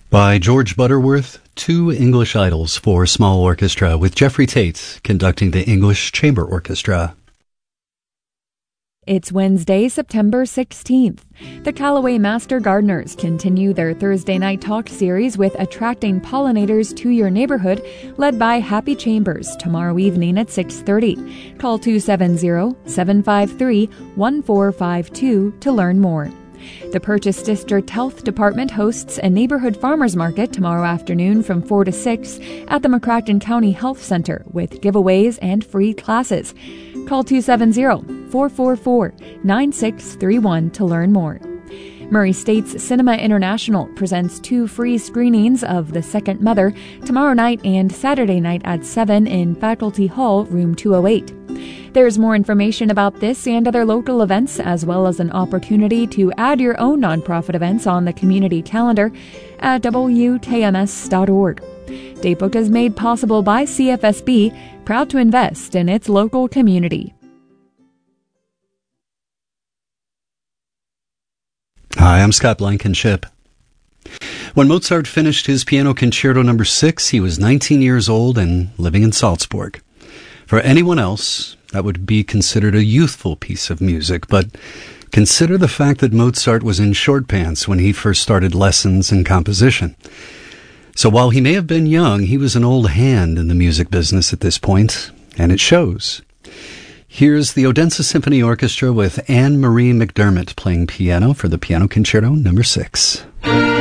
By George Butterworth, Two English Idols for Small Orchestra, with Jeffrey Tate conducting the English Chamber Orchestra. It's Wednesday, September 16th. The Callaway Master Gardeners continue their Thursday night talk series with attracting pollinators to your neighborhood, led by Happy Chambers, tomorrow evening at 6:30. Call 270-753-1452 to learn more. The Purchase District Health Department hosts a neighborhood farmers market tomorrow afternoon from 4 to 6 at the McCracken County Health Center with giveaways and free classes. Call 270-444-9631 to learn more. Murray State's Cinema International presents 2 free screenings of The Second Mother tomorrow night and Saturday night at 7 in Faculty Hall, room 208. There's more information about this and other local events, as well as an opportunity to add your own nonprofit events on the community calendar at WKMS.org. Datebook is made possible by CFSB, proud to invest in its local community. Hi, I'm Scott Blankenship. When Mozart finished his Piano Concerto No. 6, he was 19 years old and living in Salzburg. For anyone else, that would be considered a youthful piece of music, but consider the fact that Mozart was in short pants when he first started lessons in composition. So while he may have been young, he was an old hand in the music business at this point, and it shows. Here's the Odense Symphony Orchestra with Anne Marie McDermott playing piano for the Piano Concerto No. 6.